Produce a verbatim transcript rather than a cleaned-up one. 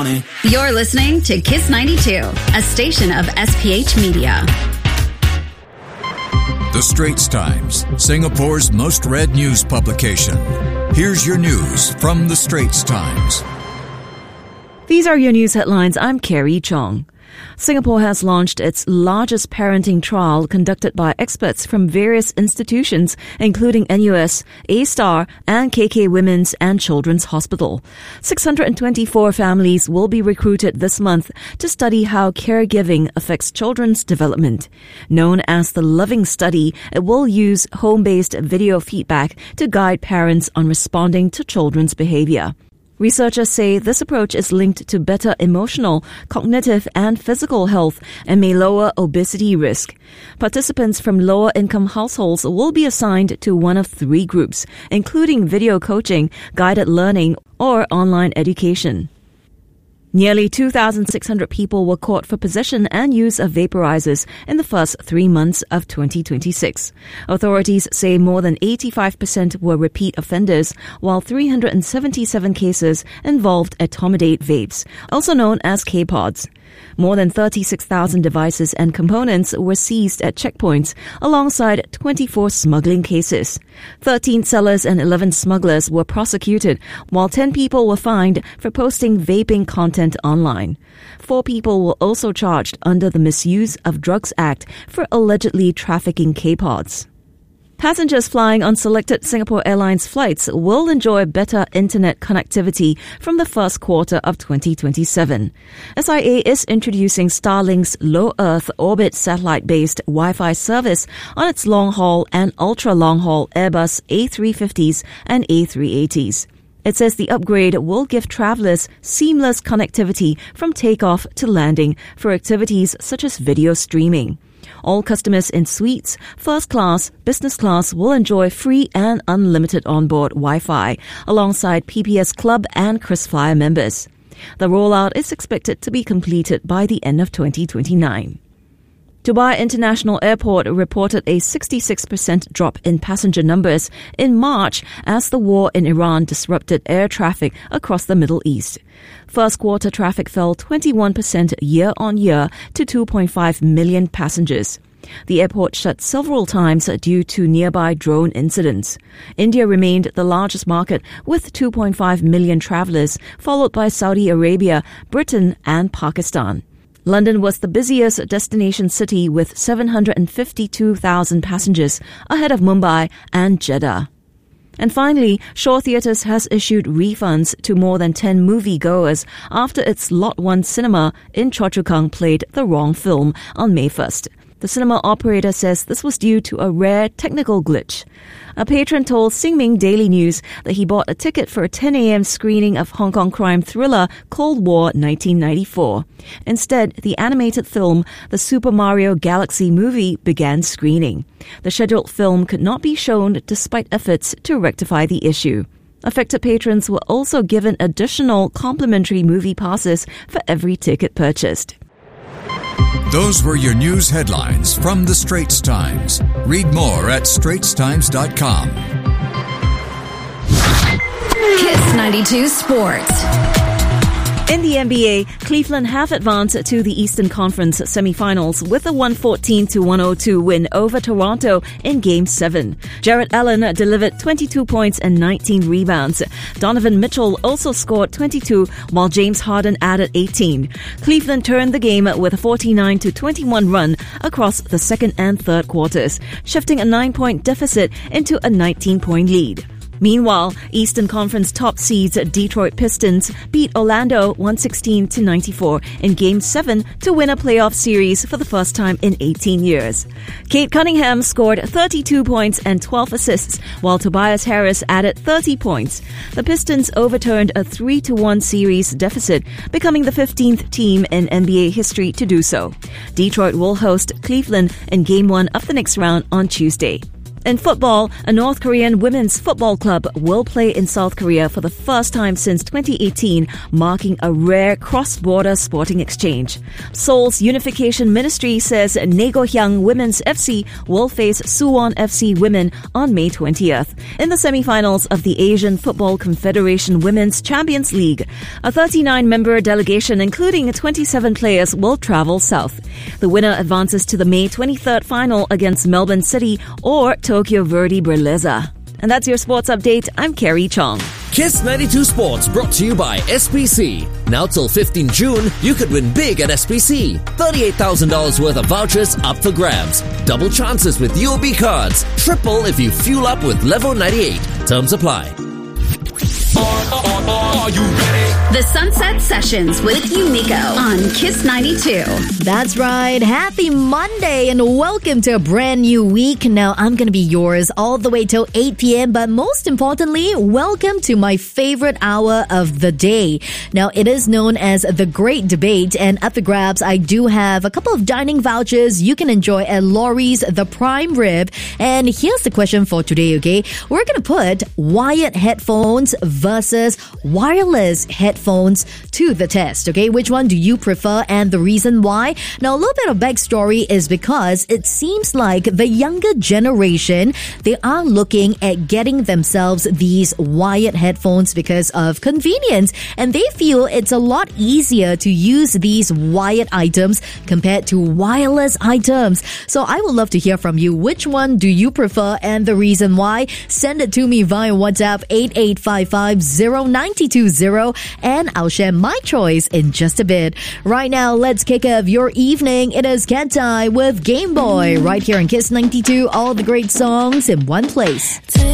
You're listening to Kiss ninety-two, a station of S P H Media. The Straits Times, Singapore's most read news publication. Here's your news from The Straits Times. These are your news headlines. I'm Carrie Chong. Singapore has launched its largest parenting trial conducted by experts from various institutions, including N U S, A-Star, and K K Women's and Children's Hospital. six hundred twenty-four families will be recruited this month to study how caregiving affects children's development. Known as the Loving Study, it will use home-based video feedback to guide parents on responding to children's behavior. Researchers say this approach is linked to better emotional, cognitive, and physical health and may lower obesity risk. Participants from lower-income households will be assigned to one of three groups, including video coaching, guided learning, or online education. Nearly two thousand six hundred people were caught for possession and use of vaporizers in the first three months of twenty twenty-six. Authorities say more than eighty-five percent were repeat offenders, while three hundred seventy-seven cases involved Atomidate vapes, also known as K-Pods. More than thirty-six thousand devices and components were seized at checkpoints, alongside twenty-four smuggling cases. thirteen sellers and eleven smugglers were prosecuted, while ten people were fined for posting vaping content online. Four people were also charged under the Misuse of Drugs Act for allegedly trafficking K-Pods. Passengers flying on selected Singapore Airlines flights will enjoy better internet connectivity from the first quarter of twenty twenty-seven. S I A is introducing Starlink's low-Earth orbit satellite-based Wi-Fi service on its long-haul and ultra-long-haul Airbus A three fifties and A three eighties. It says the upgrade will give travelers seamless connectivity from takeoff to landing for activities such as video streaming. All customers in suites, first class, business class will enjoy free and unlimited onboard Wi-Fi alongside P P S Club and KrisFlyer members. The rollout is expected to be completed by the end of twenty twenty-nine. Dubai International Airport reported a sixty-six percent drop in passenger numbers in March as the war in Iran disrupted air traffic across the Middle East. First quarter traffic fell twenty-one percent year-on-year to two point five million passengers. The airport shut several times due to nearby drone incidents. India remained the largest market with two point five million travelers, followed by Saudi Arabia, Britain, and Pakistan. London was the busiest destination city with seven hundred fifty-two thousand passengers, ahead of Mumbai and Jeddah. And finally, Shaw Theatres has issued refunds to more than ten moviegoers after its Lot one cinema in Choa Chu Kang played the wrong film on May first. The cinema operator says this was due to a rare technical glitch. A patron told Xinmin Daily News that he bought a ticket for a ten a.m. screening of Hong Kong crime thriller Cold War nineteen ninety-four. Instead, the animated film, the Super Mario Galaxy movie, began screening. The scheduled film could not be shown despite efforts to rectify the issue. Affected patrons were also given additional complimentary movie passes for every ticket purchased. Those were your news headlines from The Straits Times. Read more at straits times dot com. Kiss ninety-two Sports. In the N B A, Cleveland have advanced to the Eastern Conference semifinals with a one fourteen to one oh two win over Toronto in Game seven. Jarrett Allen delivered twenty-two points and nineteen rebounds. Donovan Mitchell also scored twenty-two, while James Harden added eighteen. Cleveland turned the game with a forty-nine to twenty-one run across the second and third quarters, shifting a nine-point deficit into a nineteen-point lead. Meanwhile, Eastern Conference top seeds Detroit Pistons beat Orlando one sixteen to ninety-four in Game seven to win a playoff series for the first time in eighteen years. Kate Cunningham scored thirty-two points and twelve assists, while Tobias Harris added thirty points. The Pistons overturned a three to one series deficit, becoming the fifteenth team in N B A history to do so. Detroit will host Cleveland in Game one of the next round on Tuesday. In football, a North Korean women's football club will play in South Korea for the first time since twenty eighteen, marking a rare cross-border sporting exchange. Seoul's Unification Ministry says Naegohyang Women's F C will face Suwon F C Women on May twentieth in the semi-finals of the Asian Football Confederation Women's Champions League. A thirty-nine member delegation, including twenty-seven players, will travel south. The winner advances to the May twenty-third final against Melbourne City or Tokyo Verdy Berleza. And that's your sports update. I'm Carrie Chong. Kiss ninety-two Sports brought to you by S P C. Now till fifteenth June, you could win big at S P C. thirty-eight thousand dollars worth of vouchers up for grabs. Double chances with U O B cards. Triple if you fuel up with Level ninety-eight. Terms apply. Are you ready? The Sunset Sessions with Unico on Kiss ninety-two. That's right. Happy Monday and welcome to a brand new week. Now, I'm going to be yours all the way till eight p.m. But most importantly, welcome to my favorite hour of the day. Now, it is known as The Great Debate, and up for grabs, I do have a couple of dining vouchers you can enjoy at Laurie's The Prime Rib. And here's the question for today, okay? We're going to put wired headphones versus wireless headphones to the test, okay? Which one do you prefer and the reason why? Now, a little bit of backstory is because it seems like the younger generation, they are looking at getting themselves these wired headphones because of convenience, and they feel it's a lot easier to use these wired items compared to wireless items. So I would love to hear from you. Which one do you prefer and the reason why? Send it to me via WhatsApp eight eight five five zero nine two zero, and I'll share my choice in just a bit. Right now, let's kick off your evening. It is Kentai with Game Boy right here on Kiss ninety-two. All the great songs in one place.